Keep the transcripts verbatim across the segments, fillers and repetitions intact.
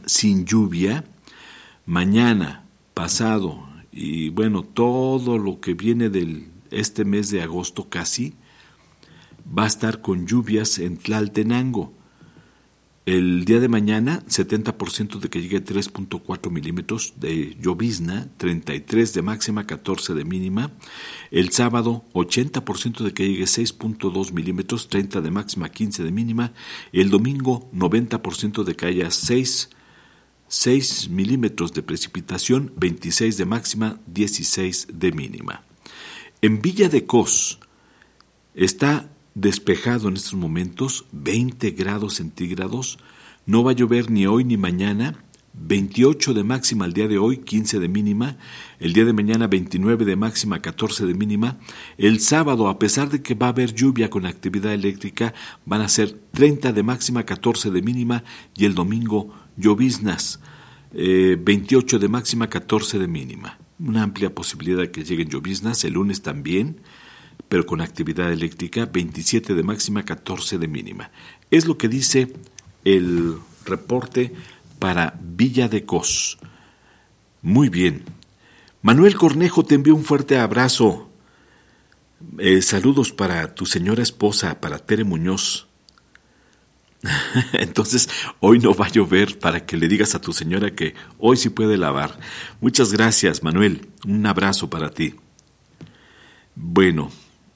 sin lluvia. Mañana, pasado y bueno, todo lo que viene del este mes de agosto casi va a estar con lluvias en Tlaltenango. El día de mañana, setenta por ciento de que llegue tres punto cuatro milímetros de llovizna, treinta y tres de máxima, catorce de mínima. El sábado, ochenta por ciento de que llegue seis punto dos milímetros, treinta de máxima, quince de mínima. El domingo, noventa por ciento de que haya seis, seis milímetros de precipitación, veintiséis de máxima, dieciséis de mínima. En Villa de Cos está despejado en estos momentos, veinte grados centígrados, no va a llover ni hoy ni mañana, veintiocho de máxima el día de hoy, quince de mínima, el día de mañana veintinueve de máxima, catorce de mínima, el sábado, a pesar de que va a haber lluvia con actividad eléctrica, van a ser treinta de máxima, catorce de mínima, y el domingo lloviznas, eh, veintiocho de máxima, catorce de mínima. Una amplia posibilidad de que lleguen lloviznas, el lunes también, pero con actividad eléctrica, veintisiete de máxima, catorce de mínima. Es lo que dice el reporte para Villa de Cos. Muy bien. Manuel Cornejo, te envío un fuerte abrazo. Eh, saludos para tu señora esposa, para Tere Muñoz. Entonces, hoy no va a llover, para que le digas a tu señora que hoy sí puede lavar. Muchas gracias, Manuel. Un abrazo para ti. Bueno,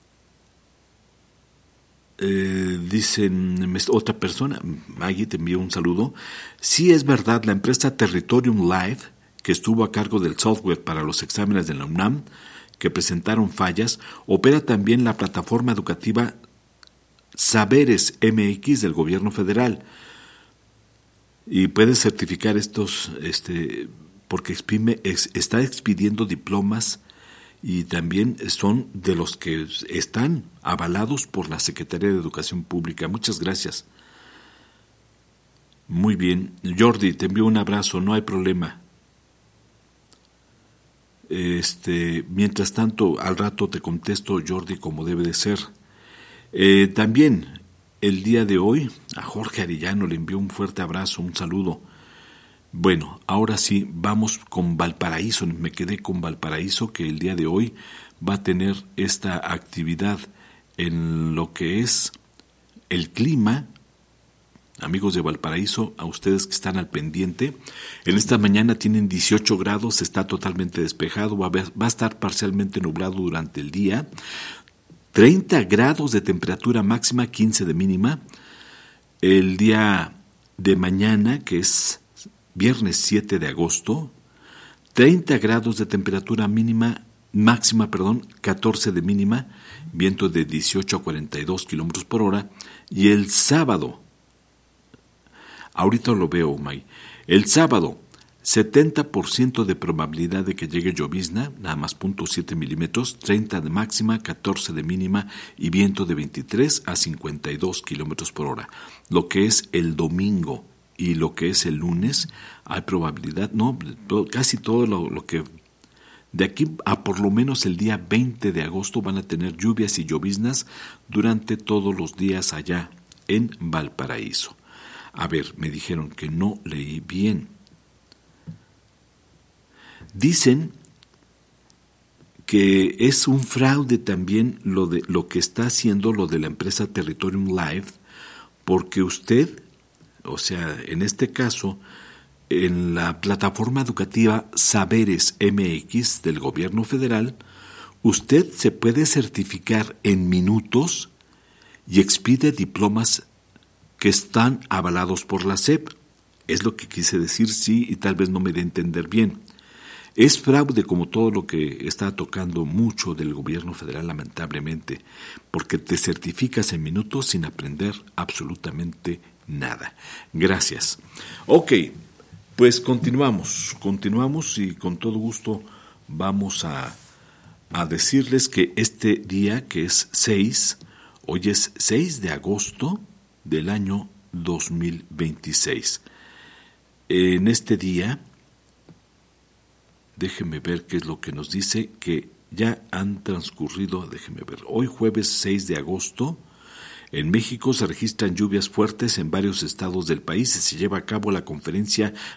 Eh, dicen otra persona, Maggie, te envío un saludo. Sí, es verdad, la empresa Territorium Live, que estuvo a cargo del software para los exámenes de la UNAM, que presentaron fallas, opera también la plataforma educativa Saberes M X del gobierno federal. Y puede certificar estos, este, porque exprime, ex, está expidiendo diplomas y también son de los que están avalados por la Secretaría de Educación Pública. Muchas gracias. Muy bien. Jordi, te envío un abrazo, no hay problema. Este, mientras tanto, al rato te contesto, Jordi, como debe de ser. Eh, también, el día de hoy, a Jorge Arellano le envío un fuerte abrazo, un saludo. Bueno, ahora sí, vamos con Valparaíso. Me quedé con Valparaíso, que el día de hoy va a tener esta actividad en lo que es el clima. Amigos de Valparaíso, a ustedes que están al pendiente, en esta mañana tienen dieciocho grados, está totalmente despejado, va a, ver, va a estar parcialmente nublado durante el día, treinta grados de temperatura máxima, quince de mínima. El día de mañana, que es viernes siete de agosto, treinta grados de temperatura mínima, máxima, perdón, catorce de mínima, viento de dieciocho a cuarenta y dos kilómetros por hora, y el sábado, ahorita lo veo, May, el sábado, setenta por ciento de probabilidad de que llegue llovizna, nada más cero punto siete milímetros, treinta de máxima, catorce de mínima, y viento de veintitrés a cincuenta y dos kilómetros por hora. Lo que es el domingo y lo que es el lunes, hay probabilidad, no, casi todo lo, lo que de aquí a por lo menos el día veinte de agosto van a tener lluvias y lloviznas durante todos los días allá en Valparaíso. A ver, me dijeron que no leí bien. Dicen que es un fraude también lo de lo que está haciendo lo de la empresa Territorium Live, porque usted, o sea, en este caso, en la plataforma educativa Saberes M X del gobierno federal, usted se puede certificar en minutos y expide diplomas que están avalados por la S E P. Es lo que quise decir, sí, y tal vez no me dé a entender bien. Es fraude como todo lo que está tocando mucho del gobierno federal, lamentablemente, porque te certificas en minutos sin aprender absolutamente nada. Gracias. Ok, pues continuamos, continuamos y con todo gusto vamos a, a decirles que este día, que es seis, hoy es seis de agosto del año dos mil veintiséis. En este día, déjenme ver qué es lo que nos dice, que ya han transcurrido, déjenme ver, hoy jueves seis de agosto, en México se registran lluvias fuertes en varios estados del país y se lleva a cabo la conferencia